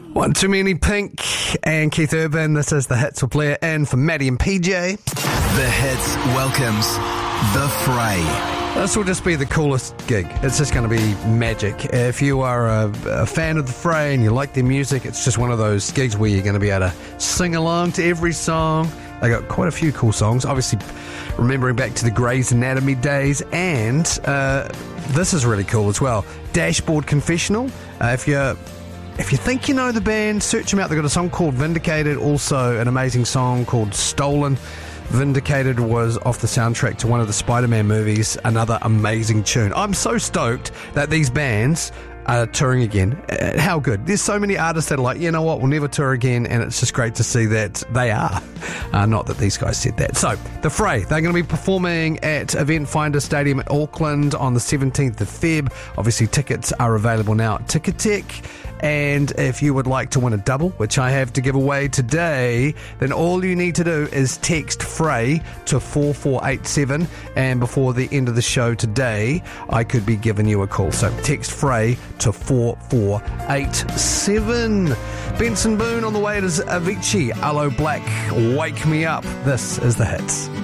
One too many Pink and Keith Urban. This is the Hits will play it in for Maddie and PJ. The Hits welcomes The Fray. This will just be the coolest gig. It's just going to be magic. If you are a fan of The Fray and you like their music, it's just one of those gigs where you're going to be able to sing along to every song. They got quite a few cool songs. Obviously, remembering back to the Grey's Anatomy days, and this is really cool as well. Dashboard Confessional. If you think you know the band, search them out. They've got a song called Vindicated, also an amazing song called Stolen. Vindicated was off the soundtrack to one of the Spider-Man movies, another amazing tune. I'm so stoked that these bands are touring again. How good. There's so many artists that are like, you know what, we'll never tour again, and it's just great to see that they are. Not that these guys said that. So, The Fray, they're going to be performing at Event Finder Stadium at Auckland on the 17th of Feb. Obviously, tickets are available now at Ticketek. And if you would like to win a double, which I have to give away today, then all you need to do is text Fray to 4487, and before the end of the show today, I could be giving you a call. So text Fray to 4487. Benson Boone on the way. It is Avicii, Aloe Black, Wake Me Up. This is The Hits.